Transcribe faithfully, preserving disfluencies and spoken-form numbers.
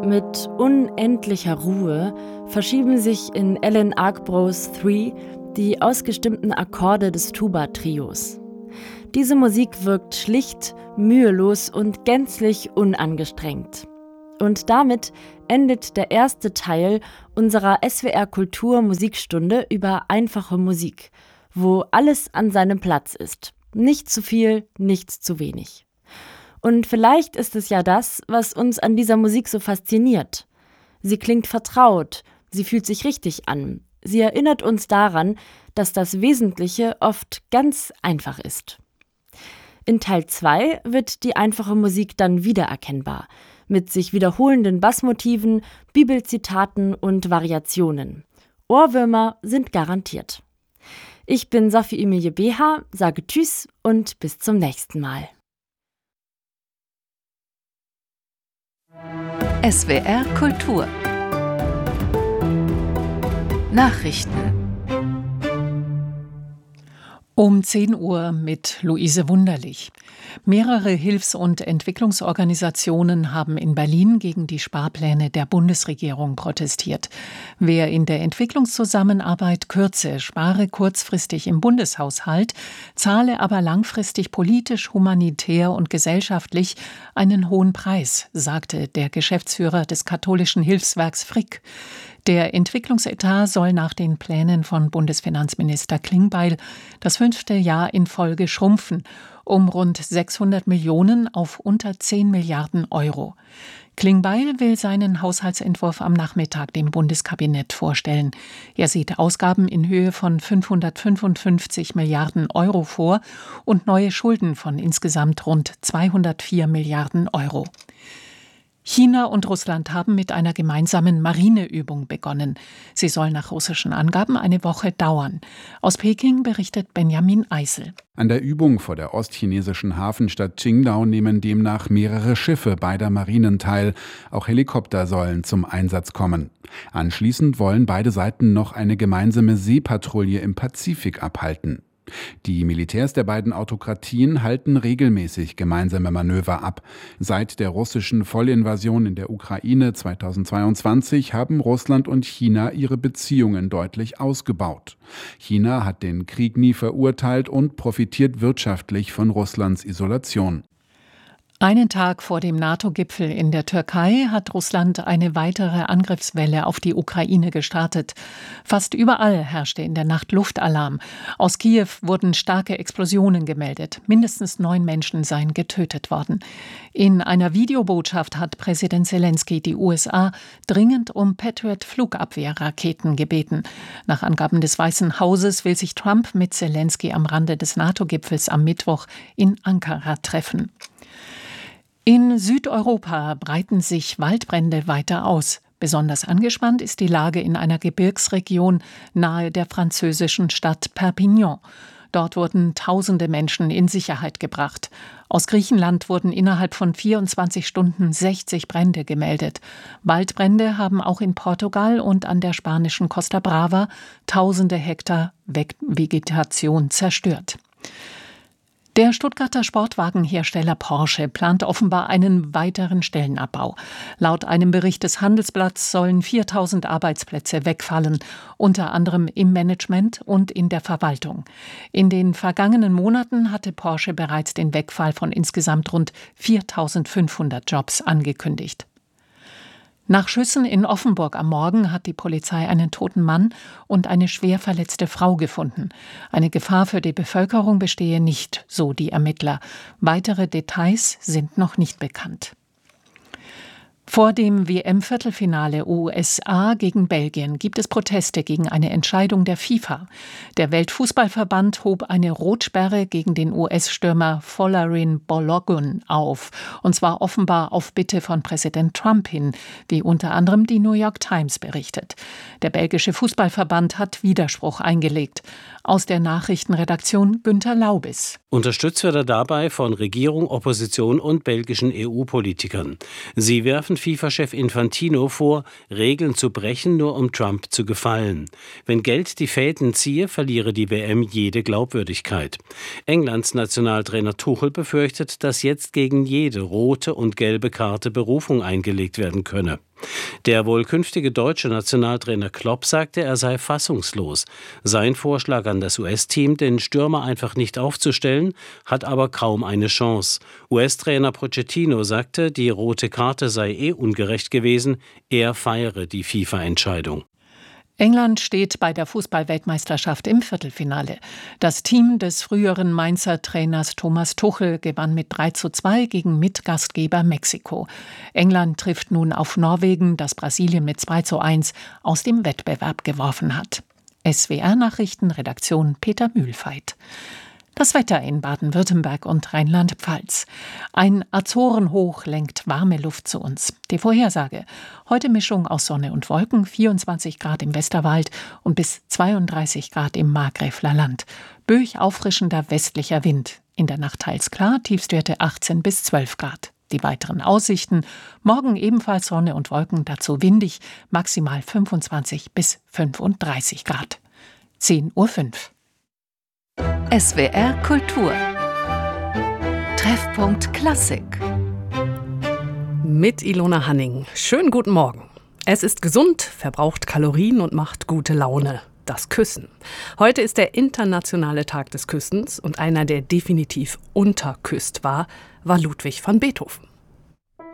Mit unendlicher Ruhe verschieben sich in Alan Argbroes Three die ausgestimmten Akkorde des Tuba-Trios. Diese Musik wirkt schlicht, mühelos und gänzlich unangestrengt. Und damit endet der erste Teil unserer S W R Kultur Musikstunde über einfache Musik, wo alles an seinem Platz ist. Nicht zu viel, nichts zu wenig. Und vielleicht ist es ja das, was uns an dieser Musik so fasziniert. Sie klingt vertraut, sie fühlt sich richtig an. Sie erinnert uns daran, dass das Wesentliche oft ganz einfach ist. In Teil zwei wird die einfache Musik dann wiedererkennbar, mit sich wiederholenden Bassmotiven, Bibelzitaten und Variationen. Ohrwürmer sind garantiert. Ich bin Sophie Emilie Beha, sage Tschüss und bis zum nächsten Mal. S W R Kultur Nachrichten um zehn Uhr mit Luise Wunderlich. Mehrere Hilfs- und Entwicklungsorganisationen haben in Berlin gegen die Sparpläne der Bundesregierung protestiert. Wer in der Entwicklungszusammenarbeit kürze, spare kurzfristig im Bundeshaushalt, zahle aber langfristig politisch, humanitär und gesellschaftlich einen hohen Preis, sagte der Geschäftsführer des katholischen Hilfswerks Frick. Der Entwicklungsetat soll nach den Plänen von Bundesfinanzminister Klingbeil das fünfte Jahr in Folge schrumpfen, um rund sechshundert Millionen auf unter zehn Milliarden Euro. Klingbeil will seinen Haushaltsentwurf am Nachmittag dem Bundeskabinett vorstellen. Er sieht Ausgaben in Höhe von fünfhundertfünfundfünfzig Milliarden Euro vor und neue Schulden von insgesamt rund zweihundertvier Milliarden Euro. China und Russland haben mit einer gemeinsamen Marineübung begonnen. Sie soll nach russischen Angaben eine Woche dauern. Aus Peking berichtet Benjamin Eisel. An der Übung vor der ostchinesischen Hafenstadt Qingdao nehmen demnach mehrere Schiffe beider Marinen teil. Auch Helikopter sollen zum Einsatz kommen. Anschließend wollen beide Seiten noch eine gemeinsame Seepatrouille im Pazifik abhalten. Die Militärs der beiden Autokratien halten regelmäßig gemeinsame Manöver ab. Seit der russischen Vollinvasion in der Ukraine zweitausendzweiundzwanzig haben Russland und China ihre Beziehungen deutlich ausgebaut. China hat den Krieg nie verurteilt und profitiert wirtschaftlich von Russlands Isolation. Einen Tag vor dem NATO-Gipfel in der Türkei hat Russland eine weitere Angriffswelle auf die Ukraine gestartet. Fast überall herrschte in der Nacht Luftalarm. Aus Kiew wurden starke Explosionen gemeldet. Mindestens neun Menschen seien getötet worden. In einer Videobotschaft hat Präsident Zelensky die U S A dringend um Patriot-Flugabwehrraketen gebeten. Nach Angaben des Weißen Hauses will sich Trump mit Zelensky am Rande des NATO-Gipfels am Mittwoch in Ankara treffen. In Südeuropa breiten sich Waldbrände weiter aus. Besonders angespannt ist die Lage in einer Gebirgsregion nahe der französischen Stadt Perpignan. Dort wurden tausende Menschen in Sicherheit gebracht. Aus Griechenland wurden innerhalb von vierundzwanzig Stunden sechzig Brände gemeldet. Waldbrände haben auch in Portugal und an der spanischen Costa Brava tausende Hektar Vegetation zerstört. Der Stuttgarter Sportwagenhersteller Porsche plant offenbar einen weiteren Stellenabbau. Laut einem Bericht des Handelsblatts sollen viertausend Arbeitsplätze wegfallen, unter anderem im Management und in der Verwaltung. In den vergangenen Monaten hatte Porsche bereits den Wegfall von insgesamt rund viertausendfünfhundert Jobs angekündigt. Nach Schüssen in Offenburg am Morgen hat die Polizei einen toten Mann und eine schwer verletzte Frau gefunden. Eine Gefahr für die Bevölkerung bestehe nicht, so die Ermittler. Weitere Details sind noch nicht bekannt. Vor dem W M-Viertelfinale U S A gegen Belgien gibt es Proteste gegen eine Entscheidung der FIFA. Der Weltfußballverband hob eine Rotsperre gegen den U S-Stürmer Folarin Balogun auf. Und zwar offenbar auf Bitte von Präsident Trump hin, wie unter anderem die New York Times berichtet. Der belgische Fußballverband hat Widerspruch eingelegt. Aus der Nachrichtenredaktion Günter Laubis. Unterstützt wird er dabei von Regierung, Opposition und belgischen E U-Politikern. Sie werfen FIFA-Chef Infantino vor, Regeln zu brechen, nur um Trump zu gefallen. Wenn Geld die Fäden ziehe, verliere die W M jede Glaubwürdigkeit. Englands Nationaltrainer Tuchel befürchtet, dass jetzt gegen jede rote und gelbe Karte Berufung eingelegt werden könne. Der wohl künftige deutsche Nationaltrainer Klopp sagte, er sei fassungslos. Sein Vorschlag an das U S-Team, den Stürmer einfach nicht aufzustellen, hat aber kaum eine Chance. U S-Trainer Pochettino sagte, die rote Karte sei eh ungerecht gewesen, er feiere die FIFA-Entscheidung. England steht bei der Fußball-Weltmeisterschaft im Viertelfinale. Das Team des früheren Mainzer Trainers Thomas Tuchel gewann mit drei zu zwei gegen Mitgastgeber Mexiko. England trifft nun auf Norwegen, das Brasilien mit zwei zu eins aus dem Wettbewerb geworfen hat. S W R-Nachrichten, Redaktion Peter Mühlfeit. Das Wetter in Baden-Württemberg und Rheinland-Pfalz. Ein Azorenhoch lenkt warme Luft zu uns. Die Vorhersage: heute Mischung aus Sonne und Wolken, vierundzwanzig Grad im Westerwald und bis zweiunddreißig Grad im Markgräfler Land. Böig auffrischender westlicher Wind. In der Nacht teils klar, Tiefstwerte achtzehn bis zwölf Grad. Die weiteren Aussichten: morgen ebenfalls Sonne und Wolken, dazu windig, maximal fünfundzwanzig bis fünfunddreißig Grad. zehn Uhr fünf. S W R Kultur. Treffpunkt Klassik. Mit Ilona Hanning. Schönen guten Morgen. Es ist gesund, verbraucht Kalorien und macht gute Laune. Das Küssen. Heute ist der internationale Tag des Küssens und einer, der definitiv unterküsst war, war Ludwig van Beethoven.